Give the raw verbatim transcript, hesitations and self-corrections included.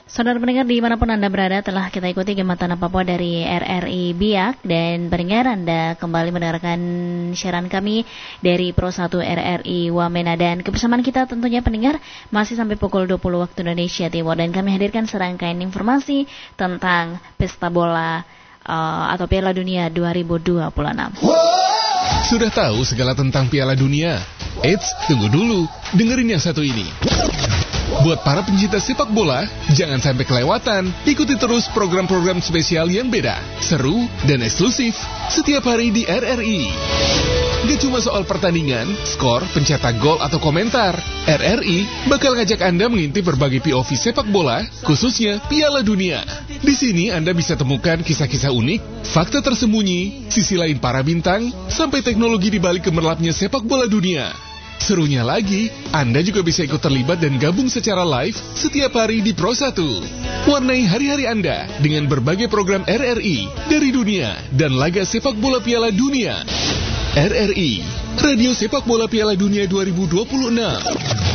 Saudara pendengar dimanapun Anda berada, telah kita ikuti Gema Tanah Papua dari R R I Biak. Dan pendengar, Anda kembali mendengarkan siaran kami dari Pro satu R R I Wamena. Dan kebersamaan kita tentunya pendengar masih sampai pukul dua puluh waktu Indonesia Timur. Dan kami hadirkan serangkaian informasi tentang pesta bola uh, atau Piala Dunia dua ribu dua puluh enam. Sudah tahu segala tentang Piala Dunia? Eits, tunggu dulu, dengerin yang satu ini. Buat para pencinta sepak bola, jangan sampai kelewatan. Ikuti terus program-program spesial yang beda, seru, dan eksklusif setiap hari di R R I. Gak cuma soal pertandingan, skor, pencetak gol, atau komentar. R R I bakal ngajak Anda mengintip berbagai P O V sepak bola, khususnya Piala Dunia. Di sini Anda bisa temukan kisah-kisah unik, fakta tersembunyi, sisi lain para bintang, sampai teknologi di balik gemerlapnya sepak bola dunia. Serunya lagi, Anda juga bisa ikut terlibat dan gabung secara live setiap hari di Pro satu. Warnai hari-hari Anda dengan berbagai program R R I dari dunia dan laga sepak bola Piala Dunia. R R I, Radio Sepak Bola Piala Dunia dua ribu dua puluh enam.